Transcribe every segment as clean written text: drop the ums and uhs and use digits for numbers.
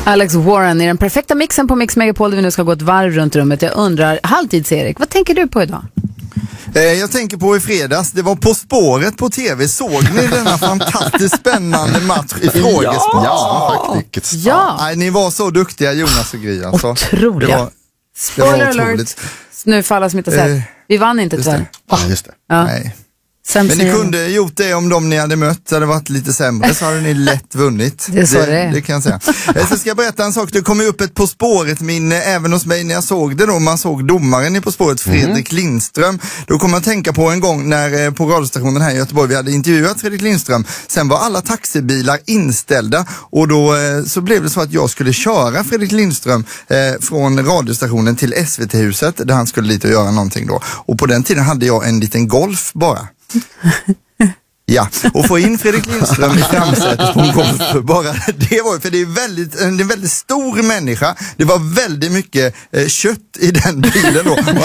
Alex Warren i den perfekta mixen på Mix Megapol där vi nu ska gå ett varv runt rummet. Jag undrar, Halvtids-Erik, vad tänker du på idag? Jag tänker på i fredags, det var På spåret på tv. Såg ni denna fantastiskt spännande match i frågesport? Ja, faktiskt. Ja. Nej, ni var så duktiga, Jonas och Gry. Alltså. Otroliga. Spoiler alert. Nu för alla som inte sett. Vi vann inte tyvärr. Ja, just det. Ja. Nej. Men ni kunde gjort det om de ni hade mött hade varit lite sämre, så hade ni lätt vunnit. Det är så det är. Det kan jag säga. Så ska jag berätta en sak. Det kom ju upp ett På spåret-minne även hos mig när jag såg det då. Man såg domaren i På spåret, Fredrik Lindström. Då kommer jag tänka på en gång när på radiostationen här i Göteborg vi hade intervjuat Fredrik Lindström. Sen var alla taxibilar inställda och då så blev det så att jag skulle köra Fredrik Lindström från radiostationen till SVT-huset där han skulle lite och göra någonting då. Och på den tiden hade jag en liten Golf bara. Ja, och få in Fredrik Lindström i framsätet på en Golf bara, det var för det är en väldigt stor människa. Det var väldigt mycket kött i den bilen då. Och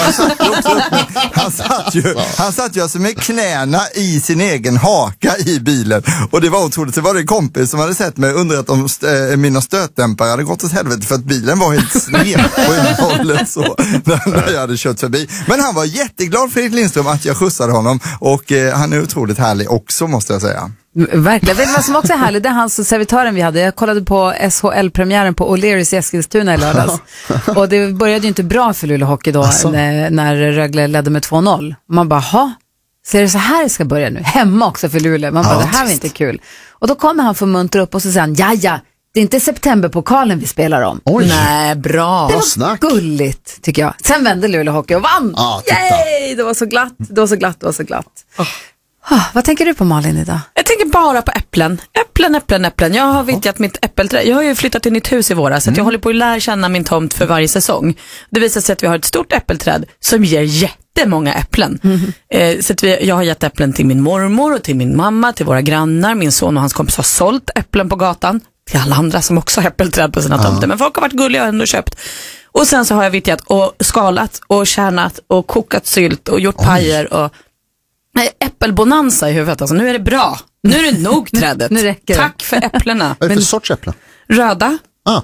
han satt ju alltså med knäna i sin egen haka i bilen. Och det var otroligt. Det var det en kompis som hade sett mig undrat om mina stötdämpare hade gått åt helvete för att bilen var helt sned på hållet så när jag hade kört förbi. Men han var jätteglad, Fredrik Lindström, att jag skjutsade honom och han är otroligt härlig också, måste jag säga. Verkligen. Vet du vad som också är härligt? Det är hans servitören vi hade. Jag kollade på SHL-premiären på O'Learys i Eskilstuna i lördags. Och det började ju inte bra för Luleå Hockey då när Rögle ledde med 2-0. Man bara, så är det så här det ska börja nu? Hemma också för Luleå. Man bara, det här var inte kul. Och då kommer han för munter upp och så säger han, jaja, det är inte septemberpokalen vi spelar om. Oj. Nej, bra. Det var gulligt, tycker jag. Sen vände Luleå Hockey och vann. Yay! Det var så glatt. Det var så glatt. Vad tänker du på, Malin, idag? Jag tänker bara på äpplen. Äpplen. Jag har vittjat mitt äppelträd. Jag har ju flyttat till nytt hus i våras så att jag håller på att lära känna min tomt för varje säsong. Det visar sig att vi har ett stort äppelträd som ger jättemånga äpplen. Så att jag har gett äpplen till min mormor och till min mamma, till våra grannar. Min son och hans kompis har sålt äpplen på gatan till alla andra som också har äppelträd på sina tomter. Men folk har varit gulliga och ändå köpt. Och sen så har jag vittjat och skalat och kärnat och kokat sylt och gjort pajer och äppelbonanza i huvudet. Alltså, nu är det bra. Nu är det nog trädet. Nu räcker det. Tack för äpplena. Vad är det för sorts äpplen? Röda.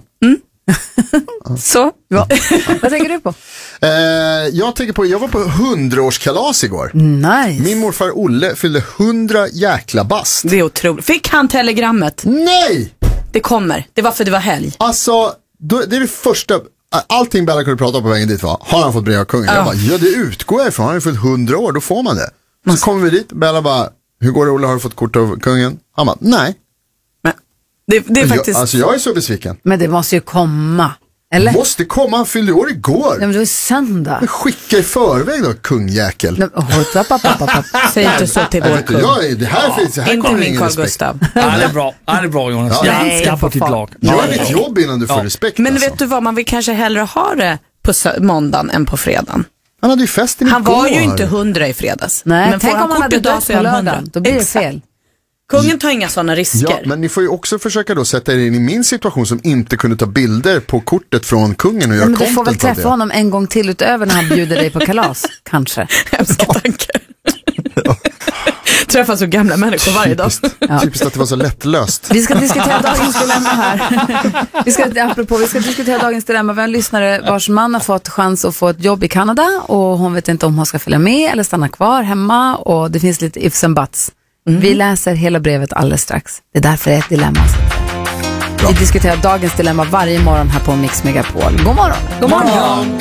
Så. Ja. Vad tänker du på? Jag var på 100-årskalas igår. Nice. Min morfar Olle fyllde 100 jäkla bast. Det är otroligt. Fick han telegrammet? Nej! Det kommer. Det var för det var helg. Alltså, det är det första. Allting Bella kunde prata om på vägen dit var, har han fått brev av kungen? Jag bara, det utgår jag ifrån. Han har fyllt 100 år, då får man det. Så kommer vi dit, Bella bara, hur går det Olle, har du fått kort av kungen? Han bara, nej. Men det är faktiskt... Jag är så besviken. Men det måste ju komma, eller? Måste komma, han fyllde år igår. Ja, men det är söndag. Men skicka i förväg då, kungjäkel. Säg inte så till vår kung. Det här finns, här inte kommer min ingen Carl respekt. Gustav. Ja, det är bra Jonas. Ja. Jag ska på ditt lag. Gör ditt jobb innan du får respekt. Men alltså. vet du vad, man vill kanske hellre ha det på måndagen än på fredagen. Han hade ju festen igår. Han var ju inte 100 i fredags. Nej, men tänk om han hade dött på lördagen. Då blir det fel. Kungen tar inga sådana risker. Ja, men ni får ju också försöka då sätta er in i min situation som inte kunde ta bilder på kortet från kungen och göra men du content får väl av det. träffa honom en gång till utöver när han bjuder dig på kalas, kanske. Hemska tankar. Träffar så gamla människor varje dag. Typiskt att det var så lättlöst. Vi ska diskutera dagens dilemma här. Vi ska diskutera dagens dilemma. Vi har en lyssnare vars man har fått chans att få ett jobb i Kanada och hon vet inte om hon ska följa med eller stanna kvar hemma och det finns lite ifs and buts. Vi läser hela brevet alldeles strax. Det är därför det är ett dilemma. Vi diskuterar dagens dilemma varje morgon här på Mix Megapol. God morgon! God morgon!